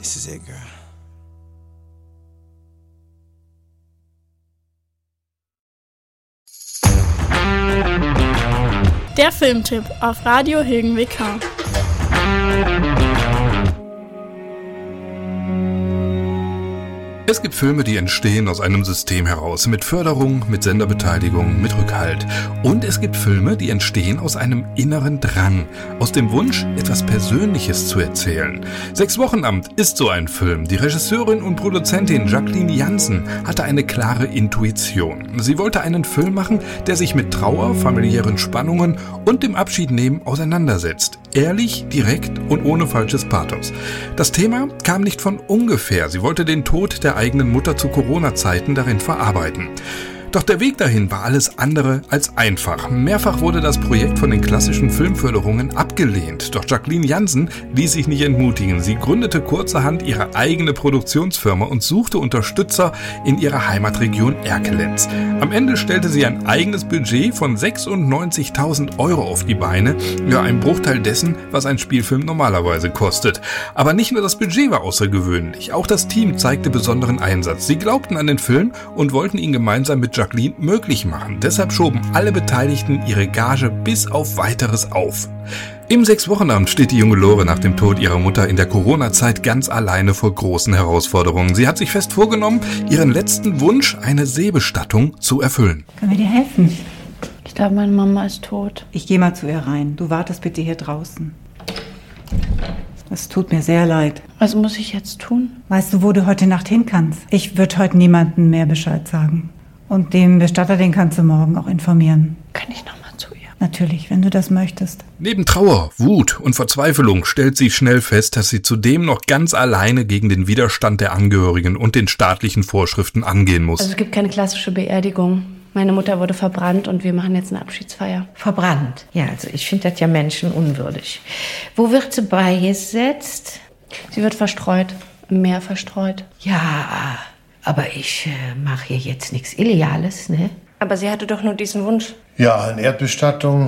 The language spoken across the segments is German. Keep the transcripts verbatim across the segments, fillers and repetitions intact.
This is it, girl. Der Filmtipp auf Radio Hilgen W K. Es gibt Filme, die entstehen aus einem System heraus, mit Förderung, mit Senderbeteiligung, mit Rückhalt. Und es gibt Filme, die entstehen aus einem inneren Drang, aus dem Wunsch, etwas Persönliches zu erzählen. Sechs Wochenamt ist so ein Film. Die Regisseurin und Produzentin Jacqueline Jansen hatte eine klare Intuition. Sie wollte einen Film machen, der sich mit Trauer, familiären Spannungen und dem Abschiednehmen auseinandersetzt. Ehrlich, direkt und ohne falsches Pathos. Das Thema kam nicht von ungefähr. Sie wollte den Tod der eigenen Mutter zu Corona-Zeiten darin verarbeiten. Doch der Weg dahin war alles andere als einfach. Mehrfach wurde das Projekt von den klassischen Filmförderungen abgelehnt. Doch Jacqueline Jansen ließ sich nicht entmutigen. Sie gründete kurzerhand ihre eigene Produktionsfirma und suchte Unterstützer in ihrer Heimatregion Erkelenz. Am Ende stellte sie ein eigenes Budget von sechsundneunzigtausend Euro auf die Beine. Ja, ein Bruchteil dessen, was ein Spielfilm normalerweise kostet. Aber nicht nur das Budget war außergewöhnlich. Auch das Team zeigte besonderen Einsatz. Sie glaubten an den Film und wollten ihn gemeinsam mit Jacqueline möglich machen. Deshalb schoben alle Beteiligten ihre Gage bis auf Weiteres auf. Im Sechs-Wochenamt steht die junge Lore nach dem Tod ihrer Mutter in der Corona-Zeit ganz alleine vor großen Herausforderungen. Sie hat sich fest vorgenommen, ihren letzten Wunsch, eine Seebestattung, zu erfüllen. Können wir dir helfen? Ich glaube, meine Mama ist tot. Ich gehe mal zu ihr rein. Du wartest bitte hier draußen. Es tut mir sehr leid. Was muss ich jetzt tun? Weißt du, wo du heute Nacht hin kannst? Ich würde heute niemandem mehr Bescheid sagen. Und den Bestatter, den kannst du morgen auch informieren. Kann ich nochmal zu ihr? Natürlich, wenn du das möchtest. Neben Trauer, Wut und Verzweiflung stellt sie schnell fest, dass sie zudem noch ganz alleine gegen den Widerstand der Angehörigen und den staatlichen Vorschriften angehen muss. Also es gibt keine klassische Beerdigung. Meine Mutter wurde verbrannt und wir machen jetzt eine Abschiedsfeier. Verbrannt? Ja, also ich finde das ja menschenunwürdig. Wo wird sie beigesetzt? Sie wird verstreut, im Meer verstreut. Ja, aber ich äh, mache hier jetzt nichts Illegales, ne? Aber sie hatte doch nur diesen Wunsch. Ja, eine Erdbestattung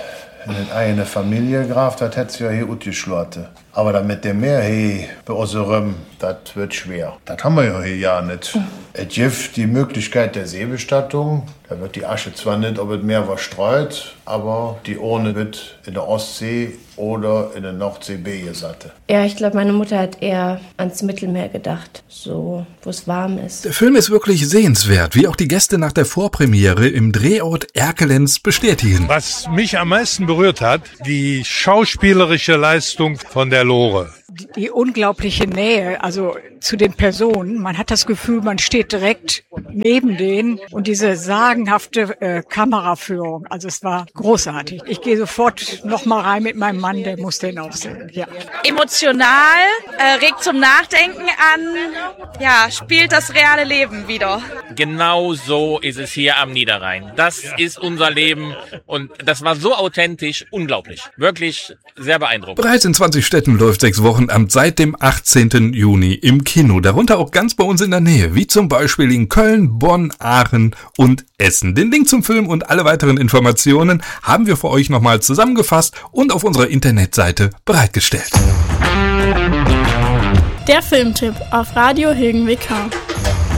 in eine Familie, Graf, das hätte sie ja hier utgeschlossen. Aber damit der Meer hier bei unserem, das wird schwer. Das haben wir ja hier ja nicht. Mhm. Es gibt die Möglichkeit der Seebestattung. Da wird die Asche zwar nicht ob es Meer was streut, aber die Urne wird in der Ostsee oder in der Nordsee begesatte. Ja, ich glaube, meine Mutter hat eher ans Mittelmeer gedacht. So, wo es warm ist. Der Film ist wirklich sehenswert, wie auch die Gäste nach der Vorpremiere im Drehort Erkelenz bestätigen. Was mich am meisten berührt hat, die schauspielerische Leistung von der Lore. Die, die unglaubliche Nähe, also zu den Personen. Man hat das Gefühl, man steht direkt neben denen und diese sagenhafte äh, Kameraführung. Also es war großartig. Ich gehe sofort noch mal rein mit meinem Mann, der muss den auch sehen. Ja. Emotional, äh, regt zum Nachdenken an, ja, spielt das reale Leben wieder. Genau so ist es hier am Niederrhein. Das ist unser Leben und das war so authentisch, unglaublich. Wirklich sehr beeindruckend. Bereits in zwanzig Städten läuft Sechs-Wochenamt seit dem achtzehnten Juni im Kino. Darunter auch ganz bei uns in der Nähe, wie zum Beispiel in Köln, Bonn, Aachen und Essen. Den Link zum Film und alle weiteren Informationen haben wir für euch nochmal zusammengefasst und auf unserer Internetseite bereitgestellt. Der Filmtipp auf Radio Hilgen W K.